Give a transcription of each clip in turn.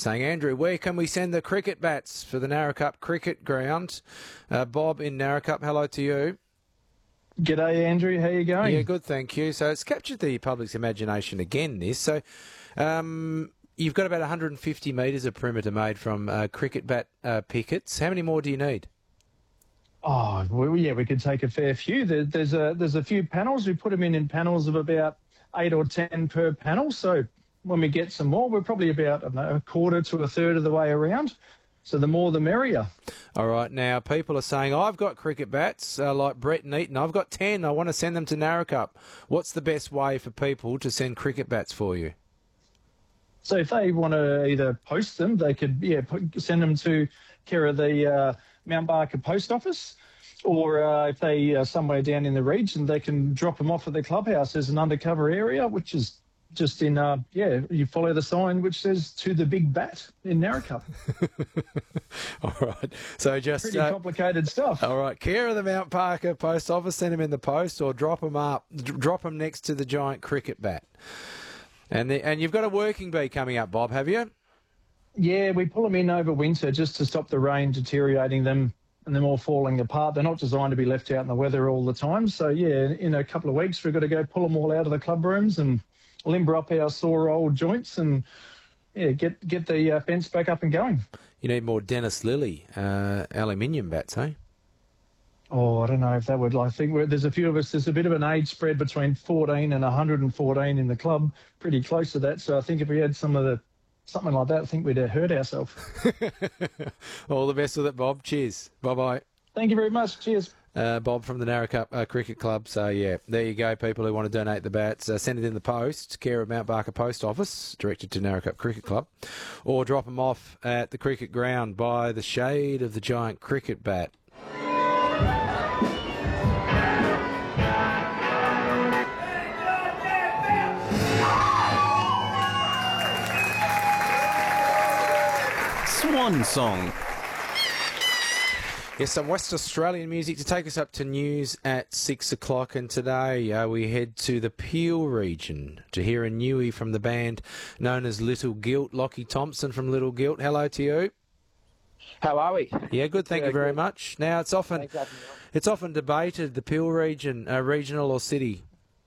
saying, Andrew, where can we send the cricket bats for the Narrackup cricket ground? Bob in Narrackup, hello to you. G'day, Andrew. How you going? Yeah, good, thank you. So it's captured the public's imagination again, this. So you've got about 150 metres of perimeter made from cricket bat pickets. How many more do you need? Oh, well, yeah, we could take a fair few. There's a few panels. We put them in panels of about 8 or 10 per panel. So when we get some more, we're probably about, I don't know, a quarter to a third of the way around. So the more the merrier. All right. Now, people are saying, I've got cricket bats like Brett and Eaton. I've got 10. I want to send them to Narrackup. What's the best way for people to send cricket bats for you? So if they want to either post them, they could send them to care of the Mount Barker Post Office, or if they are somewhere down in the region, they can drop them off at the clubhouse. There's an undercover area, which is just in, you follow the sign which says "To the Big Bat" in Narrackup. All right. So just pretty complicated stuff. All right. Care of the Mount Barker Post Office, send them in the post, or drop them next to the giant cricket bat. And you've got a working bee coming up, Bob, have you? Yeah, we pull them in over winter just to stop the rain deteriorating them and them all falling apart. They're not designed to be left out in the weather all the time. So, yeah, in a couple of weeks, we've got to go pull them all out of the club rooms and limber up our sore old joints and, get the fence back up and going. You need more Dennis Lilly aluminium bats, eh? Oh, I don't know if that would. I think there's a few of us. There's a bit of an age spread between 14 and 114 in the club, pretty close to that. So I think if we had something like that, I think we'd hurt ourselves. All the best with it, Bob. Cheers. Bye-bye. Thank you very much. Cheers. Bob from the Narrackup Cricket Club. So, yeah, there you go, people who want to donate the bats. Send it in the post, care of Mount Barker Post Office, directed to Narrackup Cricket Club, or drop them off at the cricket ground by the shade of the giant cricket bat. Swan Song. Yes, some West Australian music to take us up to news at 6 o'clock. And today we head to the Peel region to hear a newie from the band known as Little Gilt. Lockie Thompson from Little Gilt. Hello to you. How are we? Yeah, good. Thank you very much. Now, it's often debated, the Peel region, regional or city.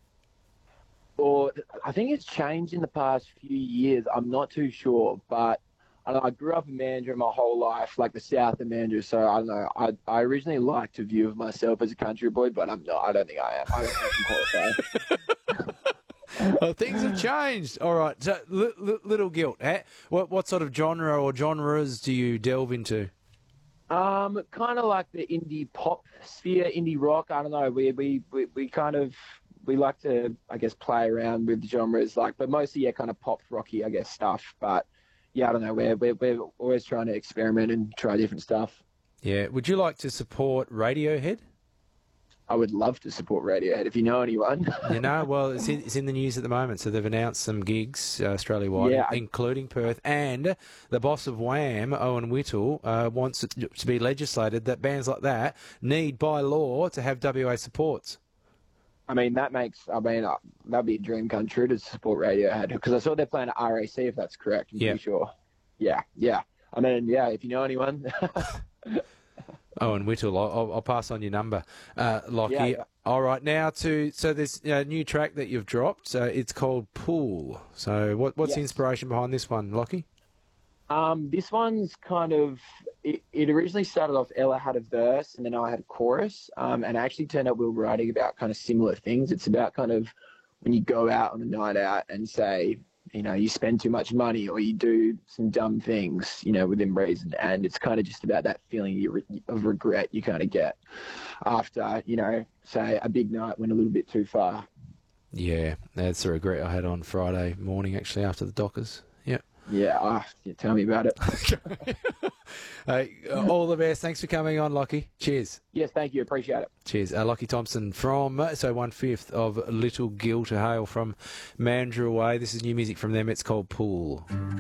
Or I think it's changed in the past few years. I'm not too sure, but I grew up in Mandurah my whole life, like the south of Mandurah. So I don't know. I originally liked a view of myself as a country boy, but I'm not. I don't think I am. I don't think I can qualify. Oh, things have changed. All right. So, Little Gilt. What sort of genre or genres do you delve into? Kind of like the indie pop sphere, indie rock. I don't know. We kind of like to, I guess, play around with genres, but mostly kind of pop rocky, I guess, stuff. But yeah, I don't know. We're always trying to experiment and try different stuff. Yeah. Would you like to support Radiohead? I would love to support Radiohead if you know anyone. Well, it's in the news at the moment. So they've announced some gigs Australia-wide, including Perth. And the boss of Wham, Owen Whittle, wants it to be legislated that bands like that need, by law, to have WA supports. I mean, that'd be a dream come true to support Radiohead, because I saw they're playing at RAC, if that's correct. I'm pretty sure. Yeah. I mean, if you know anyone. Owen Whittle, I'll pass on your number, Lockie. Yeah. All right, now so there's a new track that you've dropped. It's called Pool. So what's the inspiration behind this one, Lockie? This one's kind of, it originally started off, Ella had a verse and then I had a chorus, and it actually turned out we were writing about kind of similar things. It's about kind of when you go out on a night out and say, you spend too much money or you do some dumb things, within reason. And it's kind of just about that feeling of regret you kind of get after, say a big night went a little bit too far. Yeah, that's a regret I had on Friday morning, actually, after the Dockers. Yeah. Yeah, tell me about it. All the best. Thanks for coming on, Lockie. Cheers. Yes, thank you. Appreciate it. Cheers. Lockie Thompson from 1/5 of Little Gilt, a hail from Mandurah Way. This is new music from them. It's called Pool.